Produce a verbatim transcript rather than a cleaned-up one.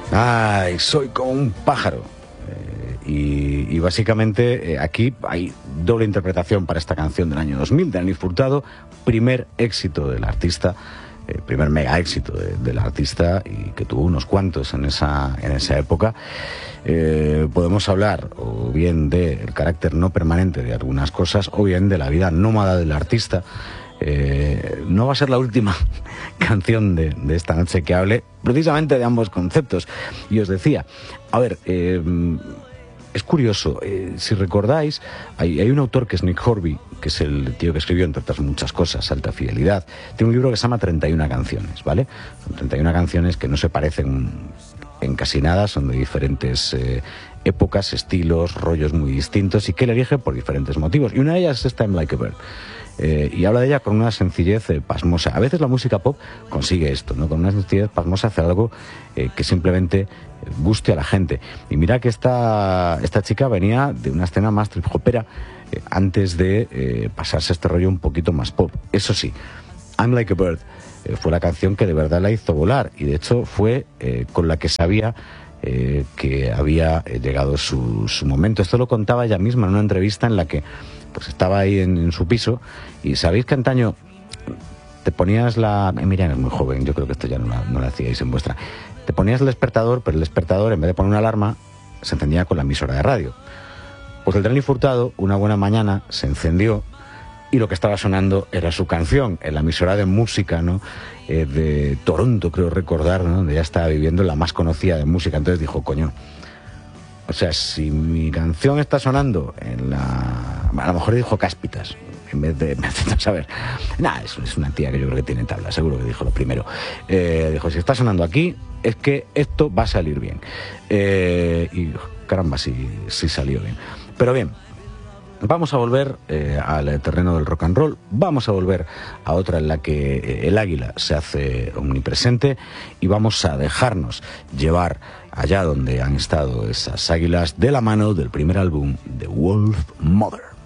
Ay, soy como un pájaro. Eh, y, y básicamente eh, aquí hay doble interpretación para esta canción del año dos mil de Elenice Furtado, primer éxito del artista, eh, primer mega éxito de, del artista, y que tuvo unos cuantos en esa, en esa época. Eh, podemos hablar o bien del carácter no permanente de algunas cosas, o bien de la vida nómada del artista. Eh, no va a ser la última canción de, de esta noche que hable precisamente de ambos conceptos. Y os decía, a ver, eh, es curioso, eh, si recordáis, hay, hay un autor que es Nick Horby, que es el tío que escribió, entre otras muchas cosas, Alta Fidelidad. Tiene un libro que se llama treinta y una canciones, ¿vale? Son treinta y una canciones que no se parecen en casi nada, son de diferentes eh, épocas, estilos, rollos muy distintos, y que él elige por diferentes motivos. Y una de ellas es Time Like a Bird. Eh, y habla de ella con una sencillez eh, pasmosa. A veces la música pop consigue esto, ¿no? Con una sencillez pasmosa hace algo eh, que simplemente guste a la gente. Y mira que esta, esta chica venía de una escena más trip hopera eh, antes de eh, pasarse este rollo un poquito más pop. Eso sí, I'm Like a Bird eh, fue la canción que de verdad la hizo volar, y de hecho fue eh, con la que sabía eh, que había eh, llegado su, su momento. Esto lo contaba ella misma en una entrevista en la que pues estaba ahí en, en su piso, y sabéis que antaño te ponías la... Eh, Miriam es muy joven, yo creo que esto ya no, la, no lo hacíais en vuestra. Te ponías el despertador, pero el despertador, en vez de poner una alarma, se encendía con la emisora de radio. Pues el Elenice Furtado, una buena mañana, se encendió, y lo que estaba sonando era su canción, en la emisora de música, ¿no? Eh, de Toronto, creo recordar, ¿no? Donde ya estaba viviendo, la más conocida de música. Entonces dijo, coño, o sea, si mi canción está sonando en la... A lo mejor dijo Cáspitas, en vez de... No saber. Nada, es, es una tía que yo creo que tiene tabla, seguro que dijo lo primero. Eh, dijo, si está sonando aquí, es que esto va a salir bien. Eh, y caramba, sí, sí salió bien. Pero bien, vamos a volver eh, al terreno del rock and roll. Vamos a volver a otra en la que eh, el águila se hace omnipresente, y vamos a dejarnos llevar allá donde han estado esas águilas, de la mano del primer álbum de Wolf Mother.